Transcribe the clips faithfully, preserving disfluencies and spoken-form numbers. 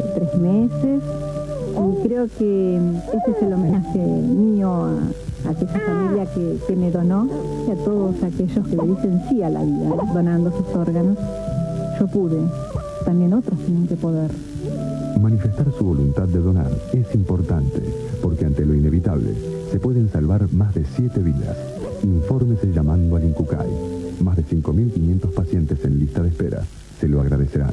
tres meses. Y creo que ese es el homenaje mío a, a aquella familia que, que me donó y a todos aquellos que le dicen sí a la vida, donando sus órganos. Yo pude, también otros tienen que poder. Manifestar su voluntad de donar es importante, porque ante lo inevitable se pueden salvar más de siete vidas. Infórmese llamando al INCUCAI. Más de cinco mil quinientos pacientes en lista de espera. Se lo agradecerán.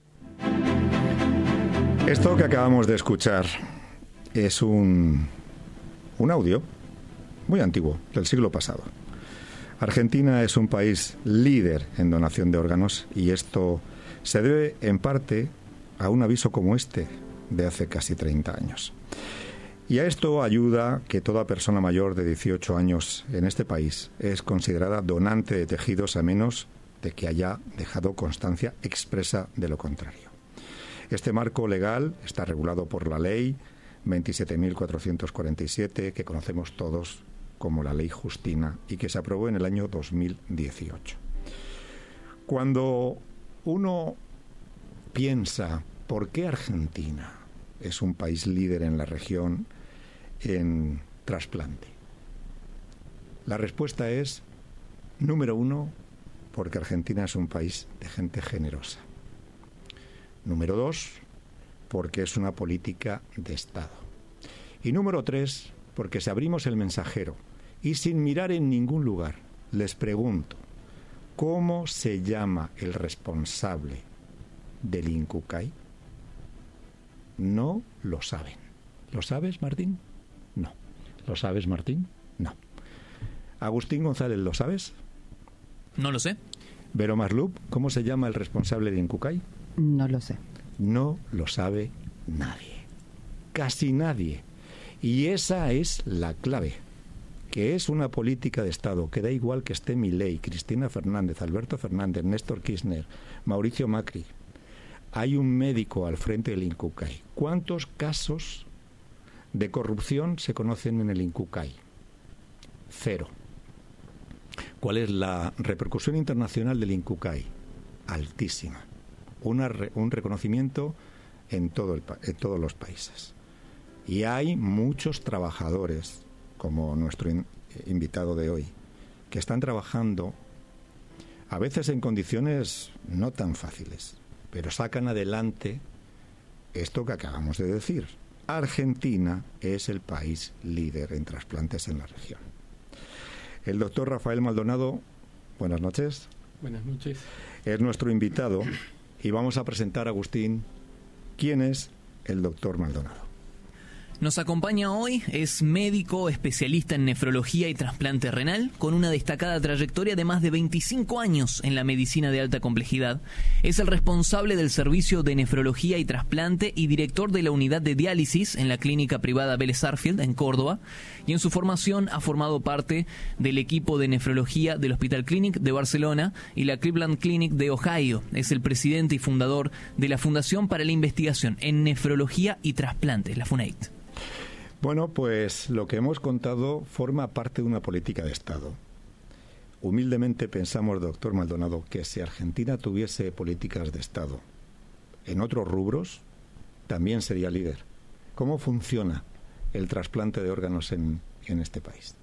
Esto que acabamos de escuchar es un, un audio muy antiguo, del siglo pasado. Argentina es un país líder en donación de órganos y esto se debe en parte a un aviso como este de hace casi treinta años. Y a esto ayuda que toda persona mayor de dieciocho años en este país es considerada donante de tejidos a menos de que haya dejado constancia expresa de lo contrario. Este marco legal está regulado por la Ley veintisiete mil cuatrocientos cuarenta y siete, que conocemos todos como la Ley Justina y que se aprobó en el año dos mil dieciocho. Cuando uno piensa por qué Argentina es un país líder en la región en trasplante, la respuesta es, número uno, porque Argentina es un país de gente generosa. Número dos, porque es una política de Estado. Y número tres, porque si abrimos el mensajero y sin mirar en ningún lugar, les pregunto, ¿cómo se llama el responsable del INCUCAI? No lo saben. ¿Lo sabes, Martín? No. ¿Lo sabes, Martín? No. Agustín González, ¿lo sabes? No lo sé. Vero Maslup, ¿cómo se llama el responsable de INCUCAI? No lo sé. No lo sabe nadie. Casi nadie. Y esa es la clave, que es una política de Estado, que da igual que esté Milei, Cristina Fernández, Alberto Fernández, Néstor Kirchner, Mauricio Macri. Hay un médico al frente del INCUCAI. ¿Cuántos casos de corrupción se conocen en el INCUCAI? Cero. ¿Cuál es la repercusión internacional del INCUCAI? Altísima. Una, un reconocimiento en, todo el, en todos los países. Y hay muchos trabajadores, como nuestro in, invitado de hoy, que están trabajando a veces en condiciones no tan fáciles, pero sacan adelante esto que acabamos de decir. Argentina es el país líder en trasplantes en la región. El doctor Rafael Maldonado, buenas noches. Buenas noches. Es nuestro invitado y vamos a presentar a Agustín quién es el doctor Maldonado. Nos acompaña hoy, es médico especialista en nefrología y trasplante renal, con una destacada trayectoria de más de veinticinco años en la medicina de alta complejidad. Es el responsable del servicio de nefrología y trasplante y director de la unidad de diálisis en la clínica privada Vélez Sarsfield, en Córdoba. Y en su formación ha formado parte del equipo de nefrología del Hospital Clínic de Barcelona y la Cleveland Clinic de Ohio. Es el presidente y fundador de la Fundación para la Investigación en Nefrología y Trasplante, la FUNAIT. Bueno, pues lo que hemos contado forma parte de una política de Estado. Humildemente pensamos, doctor Maldonado, que si Argentina tuviese políticas de Estado en otros rubros, también sería líder. ¿Cómo funciona el trasplante de órganos en, en este país?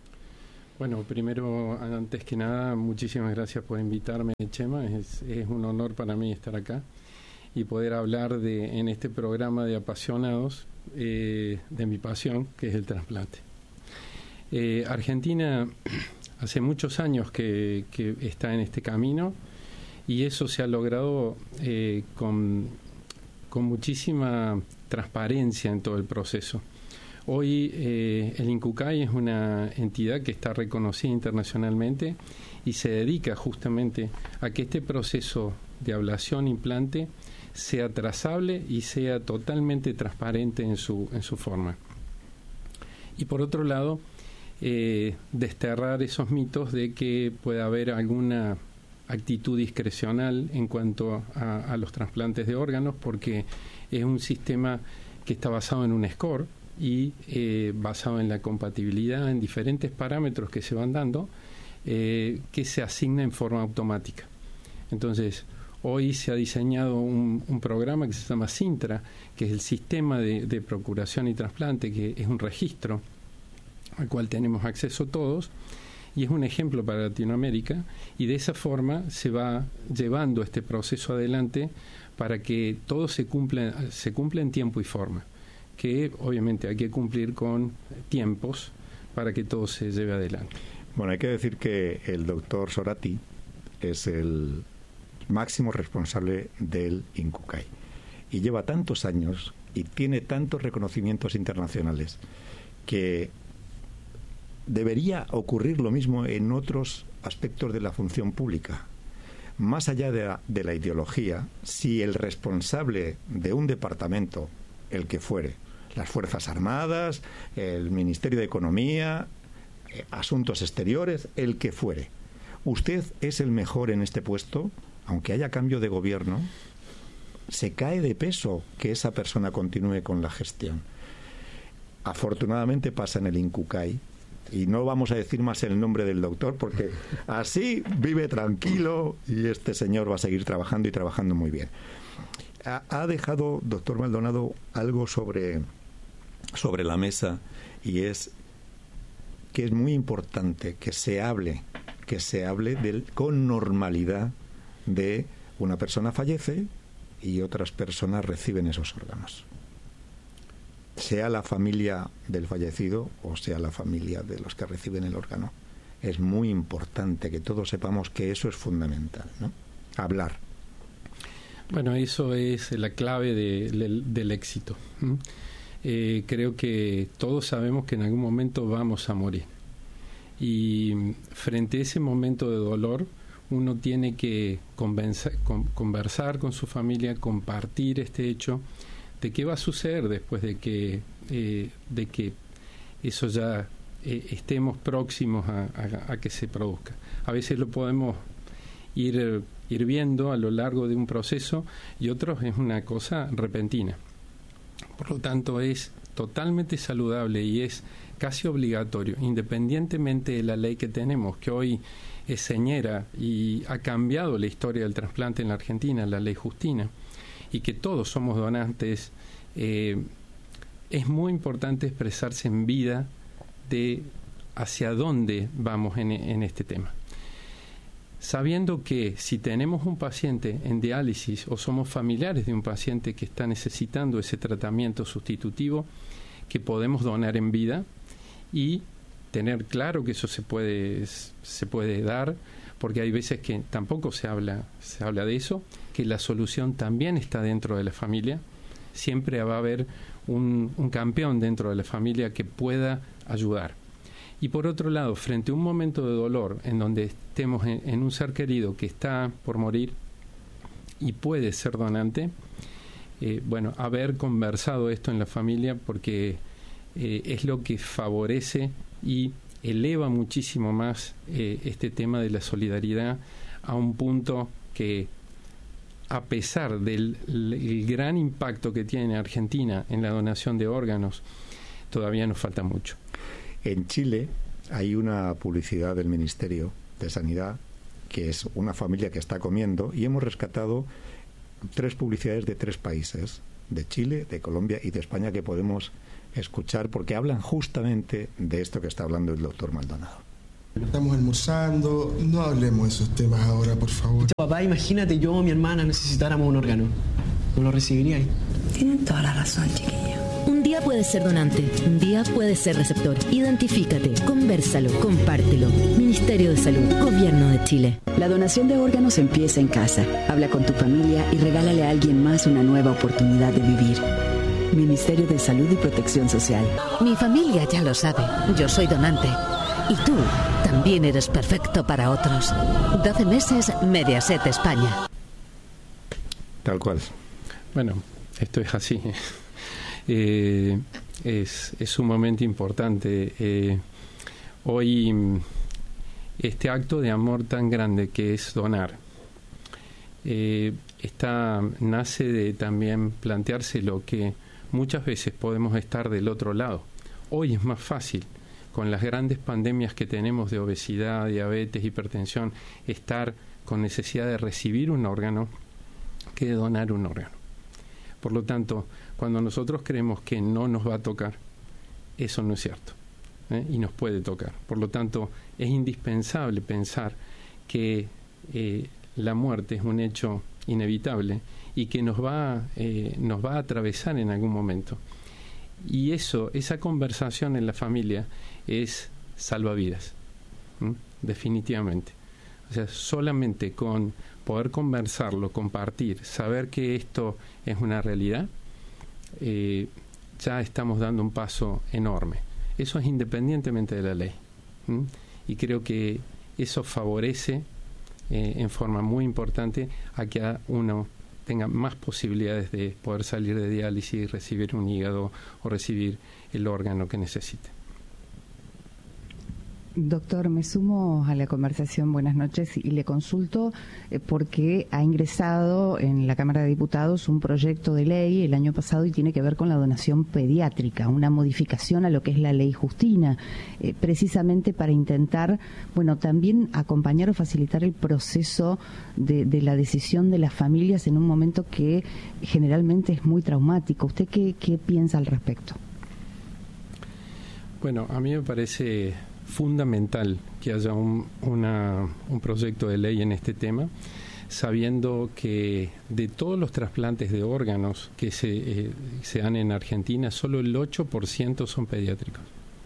Bueno, primero, antes que nada, muchísimas gracias por invitarme, Chema. Es, es un honor para mí estar acá y poder hablar de en este programa de apasionados eh, de mi pasión, que es el trasplante. Eh, Argentina hace muchos años que, que está en este camino y eso se ha logrado eh, con, con muchísima transparencia en todo el proceso. Hoy eh, el INCUCAI es una entidad que está reconocida internacionalmente y se dedica justamente a que este proceso de ablación-implante sea trazable y sea totalmente transparente en su, en su forma. Y por otro lado, eh, desterrar esos mitos de que pueda haber alguna actitud discrecional en cuanto a, a los trasplantes de órganos, porque es un sistema que está basado en un score y eh, basado en la compatibilidad, en diferentes parámetros que se van dando, eh, que se asigna en forma automática. Entonces, Hoy se ha diseñado un, un programa que se llama Sintra, que es el Sistema de, de Procuración y Trasplante, que es un registro al cual tenemos acceso todos, y es un ejemplo para Latinoamérica, y de esa forma se va llevando este proceso adelante para que todo se cumpla, se cumpla en tiempo y forma, que obviamente hay que cumplir con tiempos para que todo se lleve adelante. Bueno, hay que decir que el doctor Sorati es el máximo responsable del INCUCAI y lleva tantos años y tiene tantos reconocimientos internacionales que debería ocurrir lo mismo en otros aspectos de la función pública. Más allá de la, de la ideología, si el responsable de un departamento, el que fuere, las Fuerzas Armadas, el Ministerio de Economía, eh, Asuntos Exteriores, el que fuere, usted es el mejor en este puesto, aunque haya cambio de gobierno, se cae de peso que esa persona continúe con la gestión. Afortunadamente pasa en el INCUCAI, y no vamos a decir más el nombre del doctor porque así vive tranquilo y este señor va a seguir trabajando y trabajando muy bien. Ha, ha dejado, doctor Maldonado, algo sobre, sobre la mesa, y es que es muy importante que se hable, que se hable del, con normalidad de una persona fallece y otras personas reciben esos órganos, sea la familia del fallecido o sea la familia de los que reciben el órgano. Es muy importante que todos sepamos que eso es fundamental, ¿no? Hablar. Bueno, eso es la clave de, de, del éxito. ¿Mm? Eh, creo que todos sabemos que en algún momento vamos a morir. Y frente a ese momento de dolor, uno tiene que convencer, con, conversar con su familia, compartir este hecho de qué va a suceder después de que eh, de que eso ya eh, estemos próximos a, a, a que se produzca. A veces lo podemos ir, ir viendo a lo largo de un proceso y otros es una cosa repentina. Por lo tanto, es totalmente saludable y es casi obligatorio, independientemente de la ley que tenemos, que hoy es señera y ha cambiado la historia del trasplante en la Argentina, la ley Justina, y que todos somos donantes. Eh, es muy importante expresarse en vida de hacia dónde vamos en, en este tema, sabiendo que si tenemos un paciente en diálisis o somos familiares de un paciente que está necesitando ese tratamiento sustitutivo, que podemos donar en vida y tener claro que eso se puede se puede dar, porque hay veces que tampoco se habla se habla de eso, que la solución también está dentro de la familia. Siempre va a haber un, un campeón dentro de la familia que pueda ayudar. Y por otro lado, frente a un momento de dolor en donde estemos en, en un ser querido que está por morir y puede ser donante, eh, bueno, haber conversado esto en la familia, porque eh, es lo que favorece y eleva muchísimo más eh, este tema de la solidaridad a un punto que, a pesar del el gran impacto que tiene Argentina en la donación de órganos, todavía nos falta mucho. En Chile hay una publicidad del Ministerio de Sanidad que es una familia que está comiendo, y hemos rescatado tres publicidades de tres países, de Chile, de Colombia y de España, que podemos escuchar porque hablan justamente de esto que está hablando el doctor Maldonado. Estamos almorzando, no hablemos de esos temas ahora, por favor. Papá, imagínate yo o mi hermana necesitáramos un órgano. ¿No lo recibiríais? Tienen toda la razón, chiquillo. Un día puedes ser donante, un día puedes ser receptor. Identifícate, convérsalo, compártelo. Ministerio de Salud, Gobierno de Chile. La donación de órganos empieza en casa. Habla con tu familia y regálale a alguien más una nueva oportunidad de vivir. Ministerio de Salud y Protección Social. Mi familia ya lo sabe, yo soy donante. Y tú también eres perfecto para otros. doce meses, Mediaset España. Tal cual. Bueno, esto es así. Eh, es, es sumamente importante. Eh, hoy, este acto de amor tan grande que es donar, eh, está, nace de también plantearse lo que muchas veces podemos estar del otro lado. Hoy es más fácil, con las grandes pandemias que tenemos de obesidad, diabetes, hipertensión, estar con necesidad de recibir un órgano que donar un órgano. Por lo tanto, cuando nosotros creemos que no nos va a tocar, eso no es cierto, ¿eh? Y nos puede tocar. Por lo tanto, es indispensable pensar que eh, la muerte es un hecho inevitable y que nos va, eh, nos va a atravesar en algún momento. Y eso, esa conversación en la familia es salvavidas, ¿m? definitivamente. O sea, solamente con poder conversarlo, compartir, saber que esto es una realidad, eh, ya estamos dando un paso enorme. Eso es independientemente de la ley. ¿m? Y creo que eso favorece eh, en forma muy importante a que uno tenga más posibilidades de poder salir de diálisis y recibir un hígado o recibir el órgano que necesite. Doctor, me sumo a la conversación, buenas noches, y le consulto eh, porque ha ingresado en la Cámara de Diputados un proyecto de ley el año pasado y tiene que ver con la donación pediátrica, una modificación a lo que es la ley Justina, eh, precisamente para intentar, bueno, también acompañar o facilitar el proceso de, de la decisión de las familias en un momento que generalmente es muy traumático. ¿Usted qué, qué piensa al respecto? Bueno, a mí me parece fundamental que haya un, una, un proyecto de ley en este tema, sabiendo que de todos los trasplantes de órganos que se, eh, se dan en Argentina, solo el ocho por ciento son pediátricos.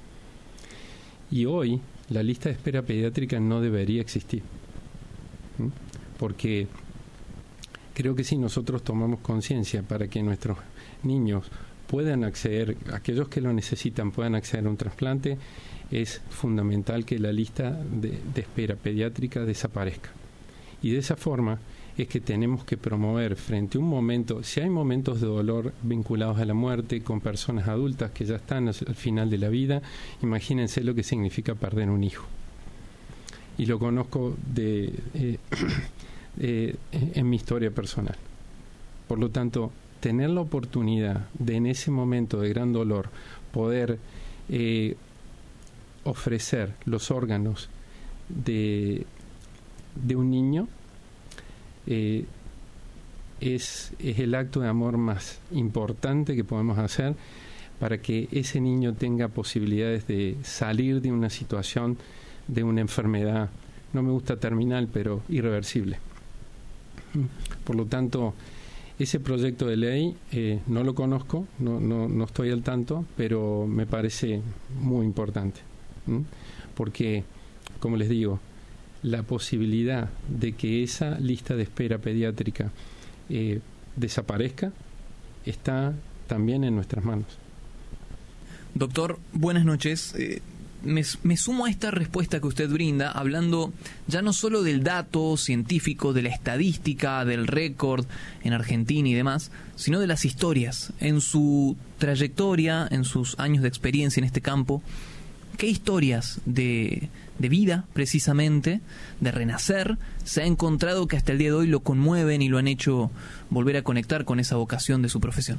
Y hoy la lista de espera pediátrica no debería existir, ¿sí? Porque creo que si nosotros tomamos conciencia para que nuestros niños puedan acceder, aquellos que lo necesitan puedan acceder a un trasplante, es fundamental que la lista de, de espera pediátrica desaparezca. Y de esa forma es que tenemos que promover frente a un momento, si hay momentos de dolor vinculados a la muerte con personas adultas que ya están al final de la vida, imagínense lo que significa perder un hijo. Y lo conozco de, eh, eh, en mi historia personal. Por lo tanto, tener la oportunidad de en ese momento de gran dolor poder eh, ofrecer los órganos de, de un niño eh, es, es el acto de amor más importante que podemos hacer para que ese niño tenga posibilidades de salir de una situación, de una enfermedad, no me gusta terminal, pero irreversible. Por lo tanto, ese proyecto de ley eh, no lo conozco, no, no, no estoy al tanto, pero me parece muy importante. ¿Mm? Porque, como les digo, la posibilidad de que esa lista de espera pediátrica eh, desaparezca está también en nuestras manos. Doctor, buenas noches. Eh, me, me sumo a esta respuesta que usted brinda, hablando ya no solo del dato científico, de la estadística, del récord en Argentina y demás, sino de las historias. En su trayectoria, en sus años de experiencia en este campo, ¿qué historias de, de vida, precisamente, de renacer, se ha encontrado que hasta el día de hoy lo conmueven y lo han hecho volver a conectar con esa vocación de su profesión?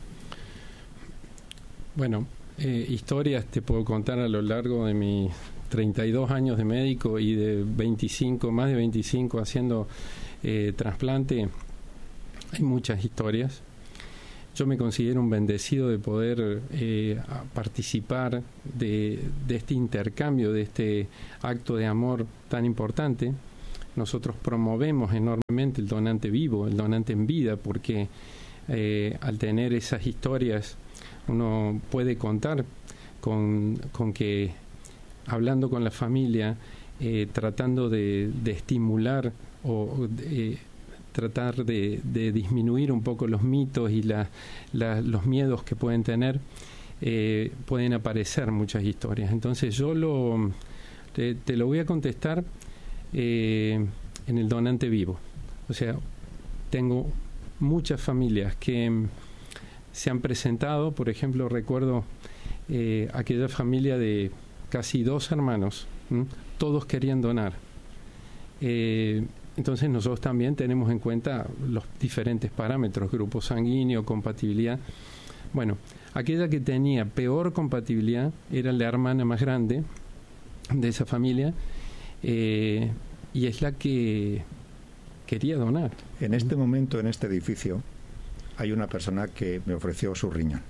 Bueno, eh, historias te puedo contar a lo largo de mis treinta y dos años de médico y de veinticinco, más de veinticinco haciendo eh, trasplante. Hay muchas historias. Yo me considero un bendecido de poder eh, participar de, de este intercambio, de este acto de amor tan importante. Nosotros promovemos enormemente el donante vivo, el donante en vida, porque eh, al tener esas historias uno puede contar con, con que, hablando con la familia, eh, tratando de, de estimular o de, tratar de, de disminuir un poco los mitos y la, la, los miedos que pueden tener, eh, pueden aparecer muchas historias. Entonces yo lo te, te lo voy a contestar eh, en el donante vivo. O sea, tengo muchas familias que se han presentado. Por ejemplo, recuerdo eh, aquella familia de casi dos hermanos, ¿m? Todos querían donar. Eh, Entonces nosotros también tenemos en cuenta los diferentes parámetros, grupo sanguíneo, compatibilidad. Bueno, aquella que tenía peor compatibilidad era la hermana más grande de esa familia, eh, y es la que, quería donar. En este momento, en este edificio, hay una persona que me ofreció su riñón.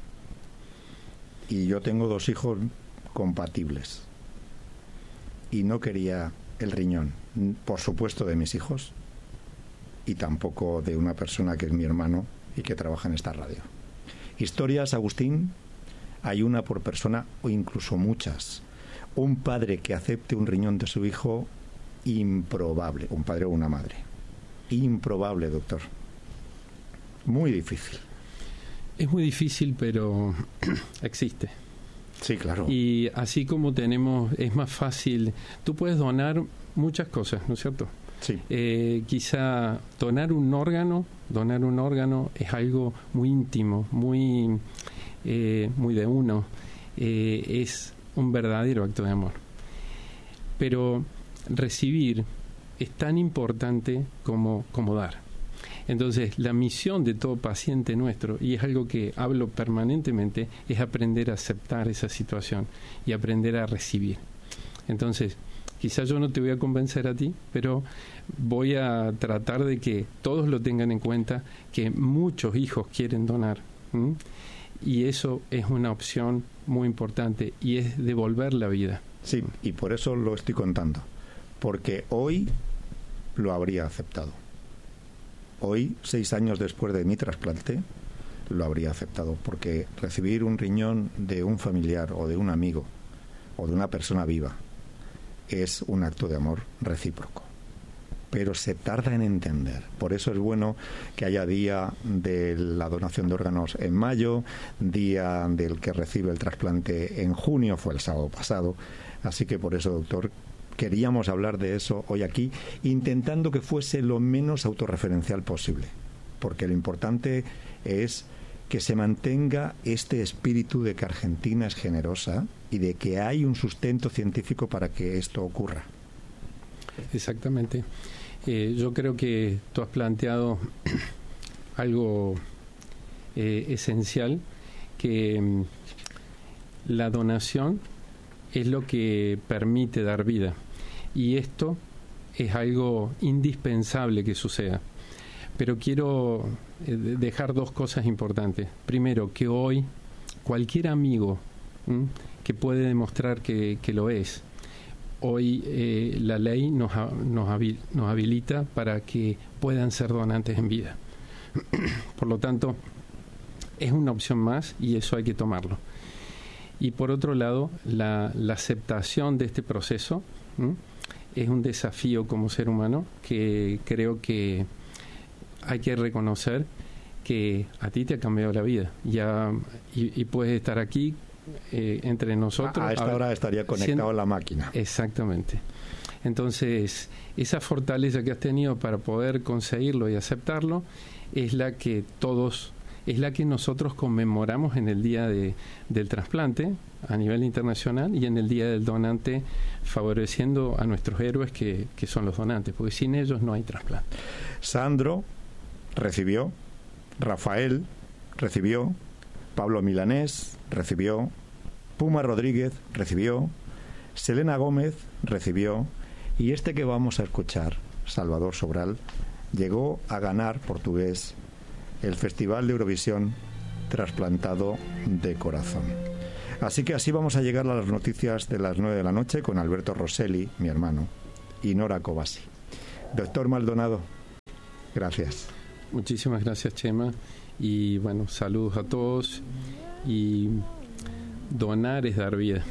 Y yo tengo dos hijos compatibles. Y no quería el riñón, por supuesto, de mis hijos, y tampoco de una persona que es mi hermano y que trabaja en esta radio. Historias, Agustín, hay una por persona o incluso muchas. Un padre que acepte un riñón de su hijo, improbable. Un padre o una madre. Improbable, doctor. Muy difícil. Es muy difícil, pero existe. Sí, claro. Y así como tenemos, es más fácil, tú puedes donar muchas cosas, ¿no es cierto? Sí. Eh, quizá donar un órgano, donar un órgano es algo muy íntimo, muy, eh, muy de uno. Eh, es un verdadero acto de amor. Pero recibir es tan importante como, como dar. Entonces, la misión de todo paciente nuestro, y es algo que hablo permanentemente, es aprender a aceptar esa situación y aprender a recibir. Entonces, quizás yo no te voy a convencer a ti, pero voy a tratar de que todos lo tengan en cuenta, que muchos hijos quieren donar. ¿m? Y eso es una opción muy importante, y es devolver la vida. Sí, y por eso lo estoy contando, porque hoy lo habría aceptado. Hoy, seis años después de mi trasplante, lo habría aceptado, porque recibir un riñón de un familiar o de un amigo o de una persona viva es un acto de amor recíproco. Pero se tarda en entender. Por eso es bueno que haya día de la donación de órganos en mayo, día del que recibe el trasplante en junio, fue el sábado pasado. Así que por eso, doctor, queríamos hablar de eso hoy aquí, intentando que fuese lo menos autorreferencial posible, porque lo importante es que se mantenga este espíritu de que Argentina es generosa y de que hay un sustento científico para que esto ocurra. Exactamente. Eh, yo creo que tú has planteado algo eh, esencial, que mm, la donación es lo que permite dar vida. Y esto es algo indispensable que suceda. Pero quiero eh, dejar dos cosas importantes. Primero, que hoy cualquier amigo ¿m? que puede demostrar que, que lo es, hoy eh, la ley nos, nos, habil, nos habilita para que puedan ser donantes en vida. Por lo tanto, es una opción más y eso hay que tomarlo. Y por otro lado, la, la aceptación de este proceso ¿m? es un desafío como ser humano, que creo que hay que reconocer que a ti te ha cambiado la vida. Ya, y, y puedes estar aquí eh, entre nosotros. A esta hora estaría conectado siendo, a la máquina. Exactamente. Entonces, esa fortaleza que has tenido para poder conseguirlo y aceptarlo es la que todos, es la que nosotros conmemoramos en el día de, del trasplante a nivel internacional y en el día del donante, favoreciendo a nuestros héroes que, que son los donantes, porque sin ellos no hay trasplante. Sandro recibió, Rafael recibió, Pablo Milanés recibió, Puma Rodríguez recibió, Selena Gómez recibió, y este que vamos a escuchar, Salvador Sobral, llegó a ganar, portugués, el Festival de Eurovisión Trasplantado de Corazón. Así que así vamos a llegar a las noticias de las nueve de la noche con Alberto Rosselli, mi hermano, y Nora Cobasi. Doctor Maldonado, gracias. Muchísimas gracias, Chema, y bueno, saludos a todos. Y donar es dar vida,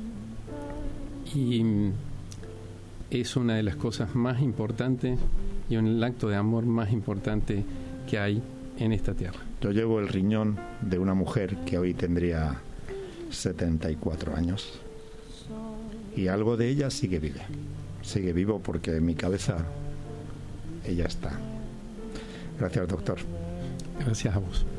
y es una de las cosas más importantes y un acto de amor más importante que hay en esta tierra. Yo llevo el riñón de una mujer que hoy tendría setenta y cuatro años, y algo de ella sigue vive, sigue vivo porque en mi cabeza ella está. Gracias, doctor. Gracias a vos.